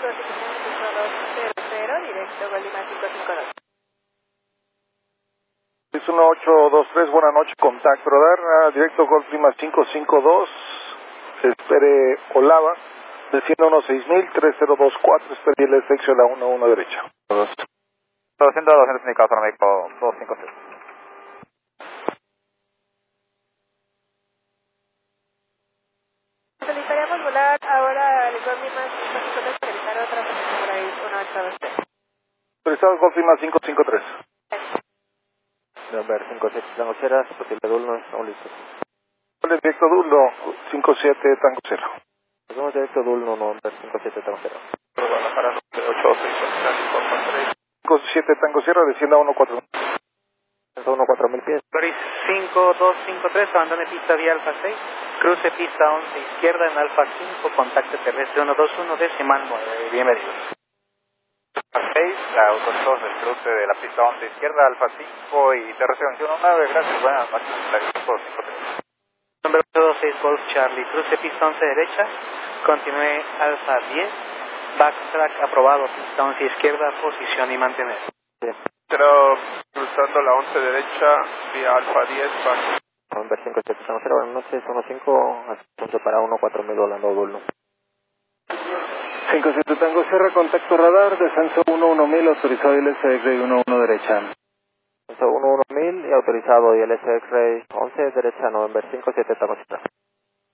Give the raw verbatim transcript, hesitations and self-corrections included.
cinco dos cero cero, directo Gol Lima cinco cinco dos. seis uno ocho dos tres, buenas noches, contacto radar, ah, directo Golf Lima cinco cinco dos, espere Olava, descienda uno seis mil, tres cero dos cuatro, espere el S X a la uno uno derecha. doscientos, doscientos indicado para México dos cinco tres. Solicitaríamos volar ahora el Gol Lima cinco cinco tres para evitar otra frecuencia por ahí uno ocho dos tres. Autorizado Golf Lima cinco cinco tres. Number cinco siete Tango Sierra, posible Dulno, estamos listos. El directo Dulno cinco siete Tango Cero. Hacemos directo Dulno, number cinco siete Tango Cero. Guadalajara ocho seis cinco siete Tango Sierra, descienda uno cuatro mil. uno cuatro mil pies. Doris cinco dos cinco tres, abandone pista vía Alfa seis, cruce pista once izquierda en Alfa cinco, contacto terrestre uno dos uno, decimal nueve, bienvenidos. Alfa seis, autorizó el cruce de la pista once izquierda, Alfa cinco y terrestre veintiuno nueve, gracias, buenas noches, la cinco cinco tres. Número dos seis Golf Charlie, cruce pista once derecha, continúe Alfa diez, backtrack aprobado, pista once izquierda, posición y mantener. Bien. Pero cruzando la once derecha, vía Alfa diez, back. Number cinco siete Tango Cero, buenas noches, uno cinco, punto para uno cuatro mil volando Dulno. cinco siete Tango Sierra, contacto radar, descenso uno uno mil, autorizado el S X uno uno derecha. uno uno mil y autorizado y el S X-Ray once derecha, November cinco siete Tango Sierra.